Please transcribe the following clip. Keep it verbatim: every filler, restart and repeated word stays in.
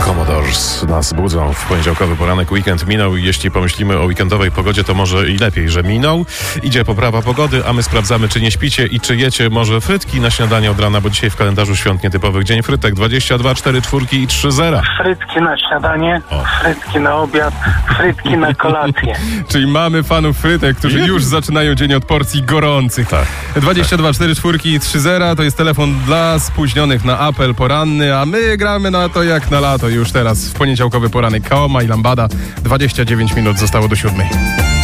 Commodores nas budzą w poniedziałkowy poranek. Weekend minął i jeśli pomyślimy o weekendowej pogodzie, to może i lepiej, że minął. Idzie poprawa pogody, a my sprawdzamy, czy nie śpicie i czy jecie może frytki na śniadanie od rana, bo dzisiaj w kalendarzu świąt nietypowych dzień frytek. dwadzieścia dwa, cztery czwórki i trzy zera. Frytki na śniadanie, O. frytki na obiad, frytki na kolację. Czyli mamy fanów frytek, którzy już zaczynają dzień od porcji gorących. Tak. dwadzieścia dwa, cztery czwórki i trzy zera to jest telefon dla spóźnionych na apel poranny, a my gramy na to jak na lato już teraz w poniedziałkowy poranek. Kaoma i Lambada. dwadzieścia dziewięć minut zostało do siódmej.